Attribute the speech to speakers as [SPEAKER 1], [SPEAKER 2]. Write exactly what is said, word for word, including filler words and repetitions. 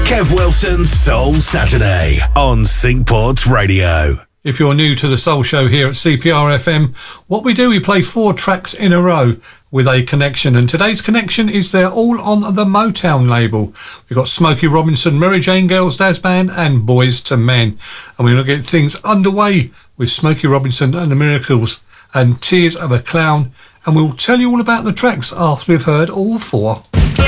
[SPEAKER 1] Kev Wilson's Soul Saturday on Syncport Radio.
[SPEAKER 2] If you're new to the Soul Show here at C P R F M, what we do, we play four tracks in a row with a connection. And today's connection is they're all on the Motown label. We've got Smokey Robinson, Mary Jane Girls Daz Band and Boys to Men. And we're going to get things underway with Smokey Robinson and the Miracles and Tears of a Clown. And we'll tell you all about the tracks after we've heard all four.